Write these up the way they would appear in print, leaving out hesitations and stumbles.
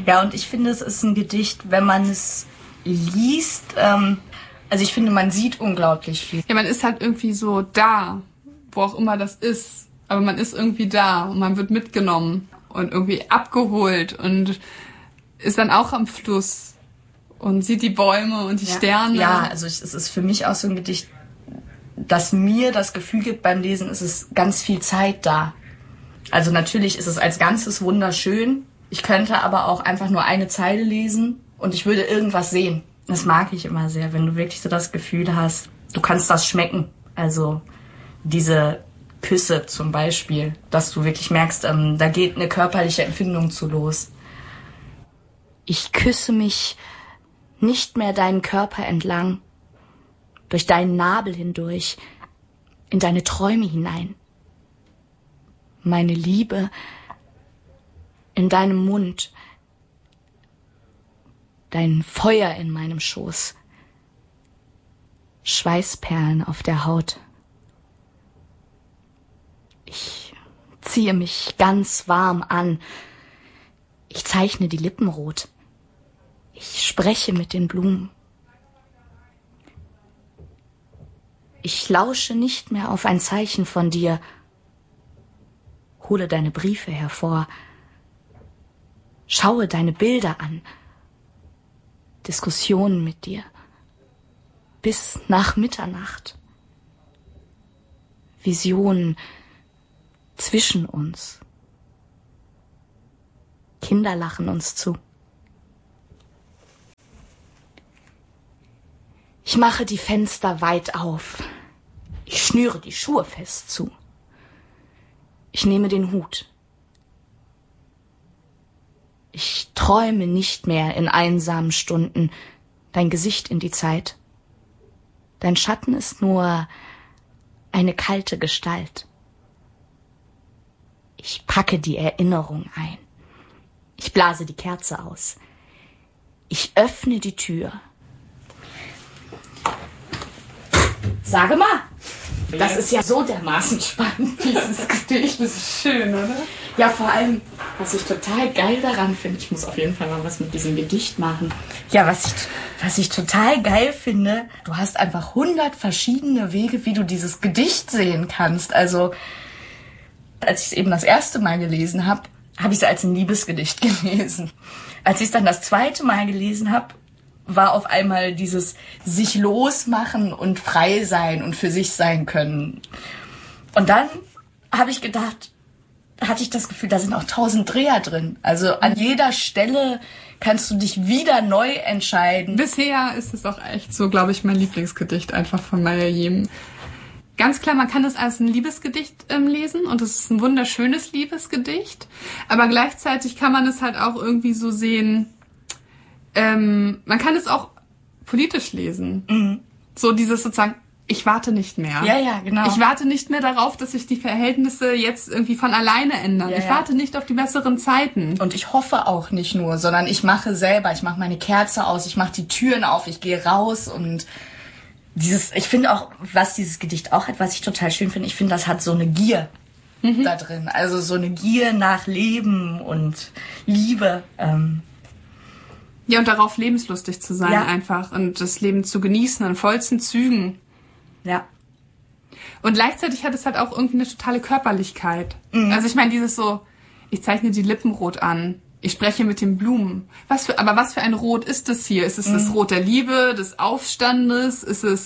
Ja, und ich finde, es ist ein Gedicht, wenn man es liest, also ich finde, man sieht unglaublich viel. Ja, man ist halt irgendwie so da, wo auch immer das ist. Aber man ist irgendwie da und man wird mitgenommen und irgendwie abgeholt und ist dann auch am Fluss und sieht die Bäume und die Sterne. Ja, also es ist für mich auch so ein Gedicht, das mir das Gefühl gibt beim Lesen, es ist ganz viel Zeit da. Also natürlich ist es als Ganzes wunderschön. Ich könnte aber auch einfach nur eine Zeile lesen und ich würde irgendwas sehen. Das mag ich immer sehr, wenn du wirklich so das Gefühl hast, du kannst das schmecken. Also diese Küsse zum Beispiel, dass du wirklich merkst, da geht eine körperliche Empfindung zu los. Ich küsse mich nicht mehr deinen Körper entlang, durch deinen Nabel hindurch, in deine Träume hinein. Meine Liebe in deinem Mund, dein Feuer in meinem Schoß, Schweißperlen auf der Haut. Ich ziehe mich ganz warm an. Ich zeichne die Lippen rot. Ich spreche mit den Blumen. Ich lausche nicht mehr auf ein Zeichen von dir. Hole deine Briefe hervor. Schaue deine Bilder an. Diskussionen mit dir. Bis nach Mitternacht. Visionen zwischen uns. Kinder lachen uns zu. Ich mache die Fenster weit auf. Ich schnüre die Schuhe fest zu. Ich nehme den Hut. Ich träume nicht mehr in einsamen Stunden dein Gesicht in die Zeit. Dein Schatten ist nur eine kalte Gestalt. Ich packe die Erinnerung ein. Ich blase die Kerze aus. Ich öffne die Tür. Sage mal, das ist ja so dermaßen spannend, dieses Gedicht. Das ist schön, oder? Ja, vor allem, was ich total geil daran finde, ich muss auf jeden Fall mal was mit diesem Gedicht machen. Ja, was ich total geil finde, du hast einfach 100 verschiedene Wege, wie du dieses Gedicht sehen kannst. Also, als ich es eben das erste Mal gelesen habe, habe ich es als ein Liebesgedicht gelesen. Als ich es dann das zweite Mal gelesen habe, war auf einmal dieses sich losmachen und frei sein und für sich sein können. Und dann habe ich gedacht, hatte ich das Gefühl, da sind auch 1000 Dreher drin. Also an jeder Stelle kannst du dich wieder neu entscheiden. Bisher ist es auch echt so, glaube ich, mein Lieblingsgedicht einfach von Maya Yim. Ganz klar, man kann das als ein Liebesgedicht lesen und es ist ein wunderschönes Liebesgedicht. Aber gleichzeitig kann man es halt auch irgendwie so sehen, man kann es auch politisch lesen. Mhm. So dieses sozusagen, ich warte nicht mehr. Ja, genau. Ich warte nicht mehr darauf, dass sich die Verhältnisse jetzt irgendwie von alleine ändern. Ich warte nicht auf die besseren Zeiten. Und ich hoffe auch nicht nur, sondern ich mache selber. Ich mache meine Kerze aus, ich mache die Türen auf, ich gehe raus und ich finde auch, was dieses Gedicht auch hat, was ich total schön finde, ich finde, das hat so eine Gier da drin. Also so eine Gier nach Leben und Liebe. Ja, und darauf lebenslustig zu sein einfach und das Leben zu genießen in vollsten Zügen. Ja. Und gleichzeitig hat es halt auch irgendwie eine totale Körperlichkeit. Mhm. Also ich meine, dieses so, ich zeichne die Lippen rot an, ich spreche mit den Blumen. Aber was für ein Rot ist das hier? Ist es das Rot der Liebe, des Aufstandes? Ist es,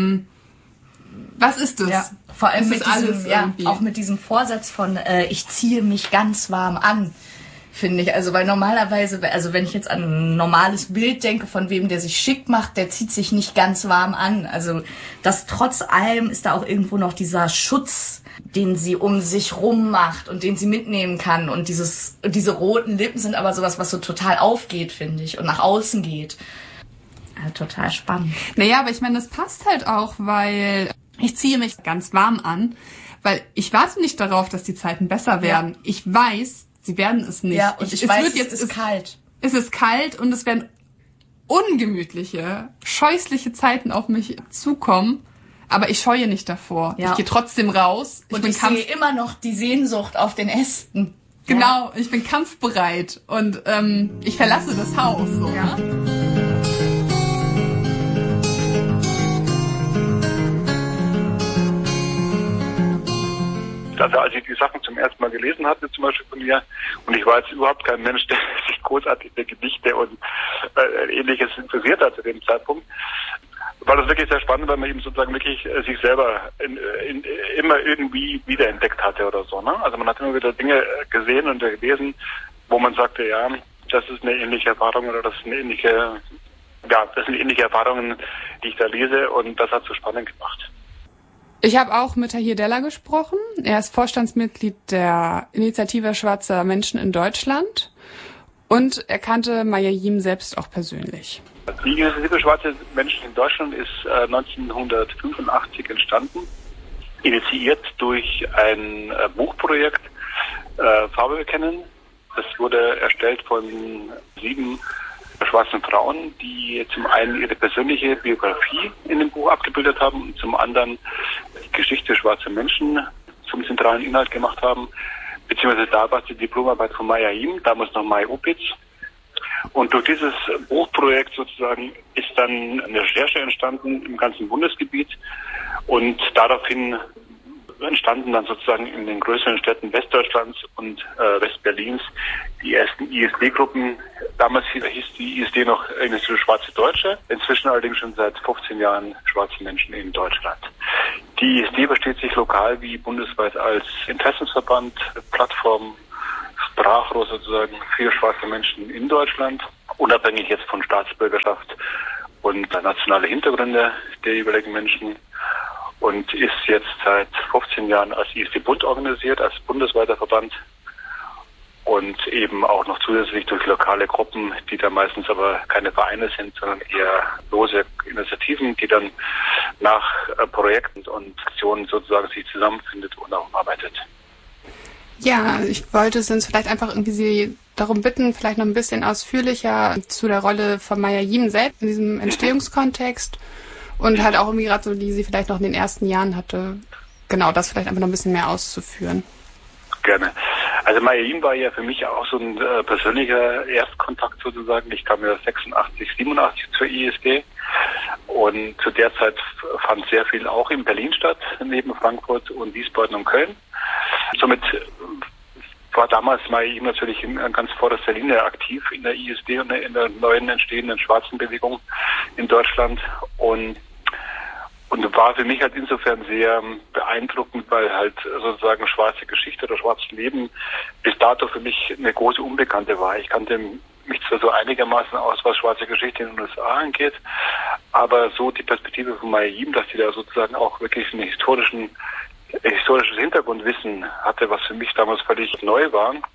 was ist es? Ja, vor allem mit diesem, auch mit diesem Vorsatz von, ich ziehe mich ganz warm an. Finde ich. Also, weil normalerweise, also wenn ich jetzt an ein normales Bild denke, von wem der sich schick macht, der zieht sich nicht ganz warm an. Also, das trotz allem ist da auch irgendwo noch dieser Schutz, den sie um sich rum macht und den sie mitnehmen kann. Und diese roten Lippen sind aber sowas, was so total aufgeht, finde ich, und nach außen geht. Also, total spannend. Naja, aber ich meine, das passt halt auch, weil ich ziehe mich ganz warm an, weil ich warte nicht darauf, dass die Zeiten besser werden. Ja. Ich weiß, sie werden es nicht. Ja, und ich weiß, es ist kalt. Es ist kalt und es werden ungemütliche, scheußliche Zeiten auf mich zukommen. Aber ich scheue nicht davor. Ja. Ich gehe trotzdem raus. Und ich sehe immer noch die Sehnsucht auf den Ästen. Genau, ich bin kampfbereit und ich verlasse das Haus. So, Ja. Ne? Also als ich die Sachen zum ersten Mal gelesen hatte, zum Beispiel von ihr, und ich war jetzt überhaupt kein Mensch, der sich großartig für Gedichte und Ähnliches interessiert hat zu dem Zeitpunkt, war das wirklich sehr spannend, weil man eben sozusagen wirklich sich selber immer irgendwie wiederentdeckt hatte oder so. Ne? Also man hat immer wieder Dinge gesehen und gelesen, wo man sagte, ja, das ist eine ähnliche Erfahrung oder das sind ähnliche Erfahrungen, die ich da lese, und das hat so spannend gemacht. Ich habe auch mit Tahir Della gesprochen. Er ist Vorstandsmitglied der Initiative Schwarzer Menschen in Deutschland und er kannte Mayayim selbst auch persönlich. Die Initiative Schwarze Menschen in Deutschland ist 1985 entstanden, initiiert durch ein Buchprojekt Farbe bekennen. Das wurde erstellt von 7 schwarzen Frauen, die zum einen ihre persönliche Biografie in dem Buch abgebildet haben und zum anderen die Geschichte schwarzer Menschen zum zentralen Inhalt gemacht haben, beziehungsweise da war die Diplomarbeit von Mayayim, damals noch May Opitz. Und durch dieses Buchprojekt sozusagen ist dann eine Recherche entstanden im ganzen Bundesgebiet und daraufhin entstanden dann sozusagen in den größeren Städten Westdeutschlands und Westberlins die ersten ISD-Gruppen. Damals hieß die ISD noch Initiative Schwarze Deutsche, inzwischen allerdings schon seit 15 Jahren schwarze Menschen in Deutschland. Die ISD versteht sich lokal wie bundesweit als Interessensverband, Plattform, Sprachrohr sozusagen für schwarze Menschen in Deutschland, unabhängig jetzt von Staatsbürgerschaft und nationale Hintergründe der jeweiligen Menschen, und ist jetzt seit 15 Jahren als ISD-Bund organisiert, als bundesweiter Verband und eben auch noch zusätzlich durch lokale Gruppen, die da meistens aber keine Vereine sind, sondern eher lose Initiativen, die dann nach Projekten und Aktionen sozusagen sich zusammenfindet und auch arbeitet. Ja, ich wollte uns vielleicht einfach irgendwie Sie darum bitten, vielleicht noch ein bisschen ausführlicher zu der Rolle von Mayayim selbst in diesem Entstehungskontext und halt auch irgendwie gerade so, die sie vielleicht noch in den ersten Jahren hatte, genau, das vielleicht einfach noch ein bisschen mehr auszuführen. Gerne. Also Mayayim war ja für mich auch so ein persönlicher Erstkontakt sozusagen. Ich kam ja 86, 87 zur ISD und zu der Zeit fand sehr viel auch in Berlin statt, neben Frankfurt und Wiesbaden und Köln. Somit war damals Mayayim natürlich in ganz vorderster Linie aktiv in der ISD und in der neuen entstehenden schwarzen Bewegung in Deutschland und war für mich halt insofern sehr beeindruckend, weil halt sozusagen schwarze Geschichte oder schwarzes Leben bis dato für mich eine große Unbekannte war. Ich kannte mich zwar so einigermaßen aus, was schwarze Geschichte in den USA angeht, aber so die Perspektive von Mayayim, dass die da sozusagen auch wirklich einen historisches Hintergrundwissen hatte, was für mich damals völlig neu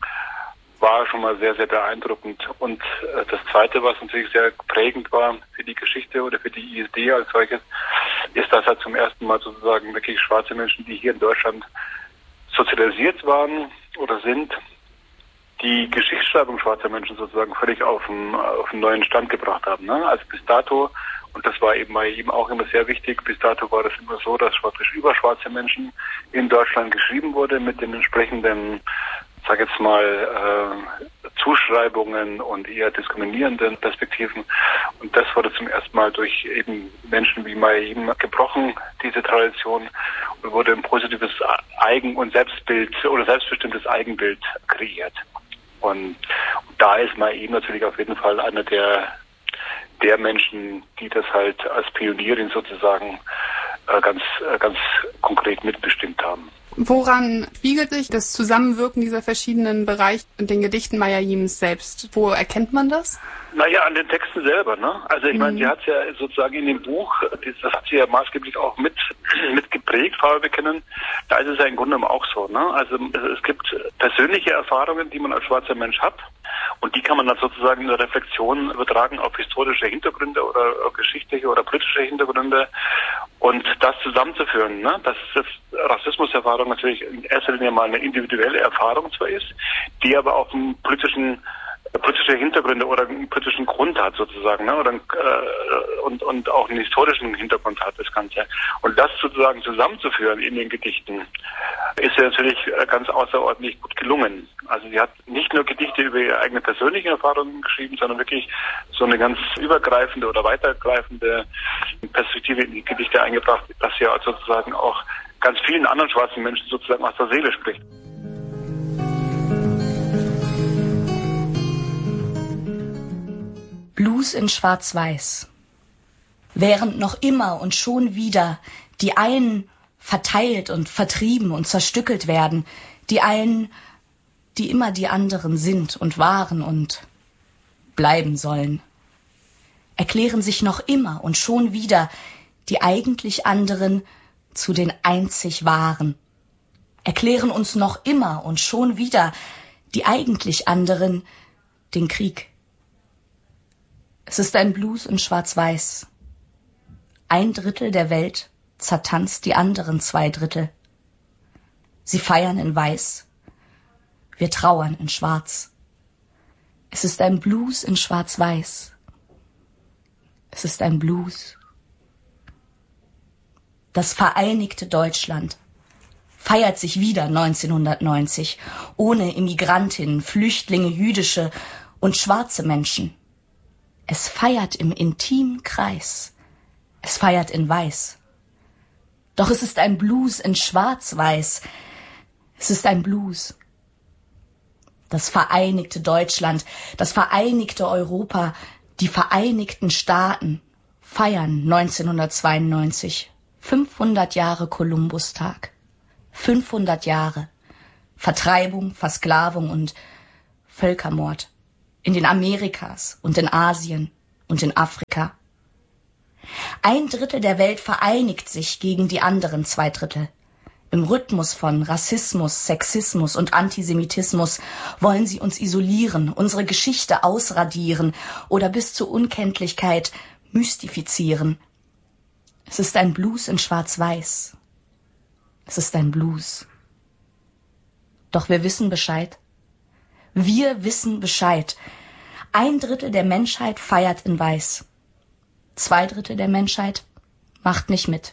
war schon mal sehr, sehr beeindruckend. Und das Zweite, was natürlich sehr prägend war für die Geschichte oder für die ISD als solches, ist, dass halt zum ersten Mal sozusagen wirklich schwarze Menschen, die hier in Deutschland sozialisiert waren oder sind, die Geschichtsschreibung schwarzer Menschen sozusagen völlig auf einen neuen Stand gebracht haben. Ne? Also bis dato, und das war eben bei ihm auch immer sehr wichtig, bis dato war das immer so, dass praktisch über schwarze Menschen in Deutschland geschrieben wurde mit den entsprechenden, sag jetzt mal, Zuschreibungen und eher diskriminierenden Perspektiven. Und das wurde zum ersten Mal durch eben Menschen wie Mayayim gebrochen, diese Tradition, und wurde ein positives Eigen- und Selbstbild oder selbstbestimmtes Eigenbild kreiert. Und da ist Mayayim natürlich auf jeden Fall einer der Menschen, die das halt als Pionierin sozusagen ganz konkret mitbestimmt haben. Woran spiegelt sich das Zusammenwirken dieser verschiedenen Bereiche in den Gedichten Mayayims selbst? Wo erkennt man das? Naja, an den Texten selber, ne? Also ich meine, sie hat ja sozusagen in dem Buch, das hat sie ja maßgeblich auch mit geprägt, Farbe bekennen. Da ist es ja im Grunde genommen auch so, ne? Also es gibt persönliche Erfahrungen, die man als schwarzer Mensch hat. Und die kann man dann sozusagen in der Reflexion übertragen auf historische Hintergründe oder geschichtliche oder politische Hintergründe und das zusammenzuführen, ne? Dass Rassismuserfahrung natürlich in erster Linie mal eine individuelle Erfahrung zwar ist, die aber auf ein politisches politische Hintergründe oder einen politischen Grund hat sozusagen, ne? Oder und auch einen historischen Hintergrund hat, das Ganze. Und das sozusagen zusammenzuführen in den Gedichten, ist ja natürlich ganz außerordentlich gut gelungen. Also sie hat nicht nur Gedichte über ihre eigene persönlichen Erfahrungen geschrieben, sondern wirklich so eine ganz übergreifende oder weitergreifende Perspektive in die Gedichte eingebracht, dass sie ja sozusagen auch ganz vielen anderen schwarzen Menschen sozusagen aus der Seele spricht. Blues in Schwarz-Weiß. Während noch immer und schon wieder die einen verteilt und vertrieben und zerstückelt werden, die einen, die immer die anderen sind und waren und bleiben sollen, erklären sich noch immer und schon wieder die eigentlich anderen zu den einzig Wahren, erklären uns noch immer und schon wieder die eigentlich anderen den Krieg. Es ist ein Blues in Schwarz-Weiß. 1/3 der Welt zertanzt die anderen 2/3. Sie feiern in Weiß. Wir trauern in Schwarz. Es ist ein Blues in Schwarz-Weiß. Es ist ein Blues. Das vereinigte Deutschland feiert sich wieder 1990, ohne Immigrantinnen, Flüchtlinge, jüdische und schwarze Menschen. Es feiert im intimen Kreis. Es feiert in Weiß. Doch es ist ein Blues in Schwarz-Weiß. Es ist ein Blues. Das vereinigte Deutschland, das vereinigte Europa, die Vereinigten Staaten feiern 1992 500 Jahre Kolumbustag. 500 Jahre Vertreibung, Versklavung und Völkermord in den Amerikas und in Asien und in Afrika. 1/3 der Welt vereinigt sich gegen die anderen 2/3. Im Rhythmus von Rassismus, Sexismus und Antisemitismus wollen sie uns isolieren, unsere Geschichte ausradieren oder bis zur Unkenntlichkeit mystifizieren. Es ist ein Blues in Schwarz-Weiß. Es ist ein Blues. Doch wir wissen Bescheid. Wir wissen Bescheid. 1/3 der Menschheit feiert in Weiß. 2/3 der Menschheit macht nicht mit.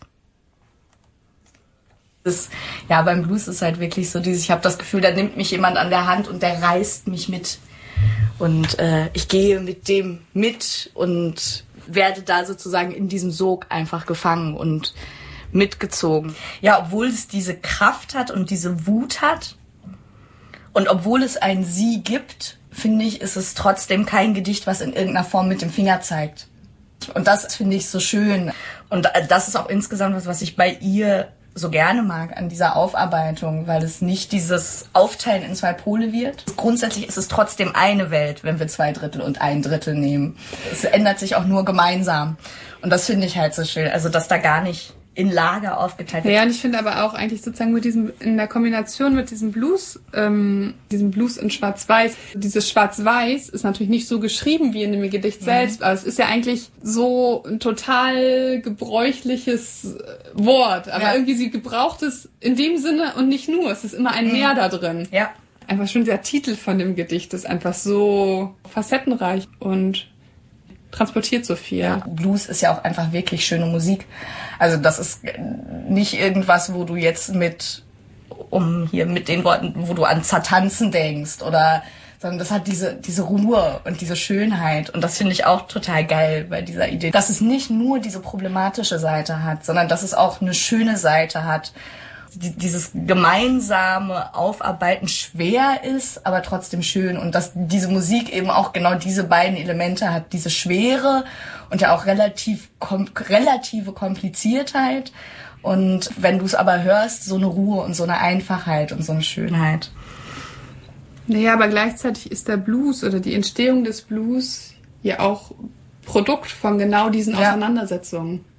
Ja, beim Blues ist halt wirklich so ich habe das Gefühl, da nimmt mich jemand an der Hand und der reißt mich mit. Und ich gehe mit dem mit und werde da sozusagen in diesem Sog einfach gefangen und mitgezogen. Ja, obwohl es diese Kraft hat und diese Wut hat und obwohl es ein Sie gibt, finde ich, ist es trotzdem kein Gedicht, was in irgendeiner Form mit dem Finger zeigt. Und das finde ich so schön. Und das ist auch insgesamt was ich bei ihr so gerne mag an dieser Aufarbeitung, weil es nicht dieses Aufteilen in 2 Pole wird. Grundsätzlich ist es trotzdem eine Welt, wenn wir 2/3 und 1/3 nehmen. Es ändert sich auch nur gemeinsam. Und das finde ich halt so schön. Also, dass da gar nicht in Lager aufgeteilt wird. Ja, und ich finde aber auch eigentlich sozusagen mit in der Kombination mit diesem Blues in Schwarz-Weiß. Dieses Schwarz-Weiß ist natürlich nicht so geschrieben wie in dem Gedicht selbst, aber es ist ja eigentlich so ein total gebräuchliches Wort. Aber irgendwie sie gebraucht es in dem Sinne und nicht nur. Es ist immer ein Mehr da drin. Ja. Einfach schon der Titel von dem Gedicht ist einfach so facettenreich und transportiert so viel. Ja, Blues ist ja auch einfach wirklich schöne Musik. Also das ist nicht irgendwas, wo du jetzt mit den Worten, wo du an Zertanzen denkst sondern das hat diese Ruhe und diese Schönheit und das finde ich auch total geil bei dieser Idee, dass es nicht nur diese problematische Seite hat, sondern dass es auch eine schöne Seite hat. Dieses gemeinsame Aufarbeiten schwer ist, aber trotzdem schön und dass diese Musik eben auch genau diese beiden Elemente hat, diese Schwere und ja auch relative Kompliziertheit und wenn du es aber hörst, so eine Ruhe und so eine Einfachheit und so eine Schönheit. Naja, aber gleichzeitig ist der Blues oder die Entstehung des Blues ja auch Produkt von genau diesen Auseinandersetzungen.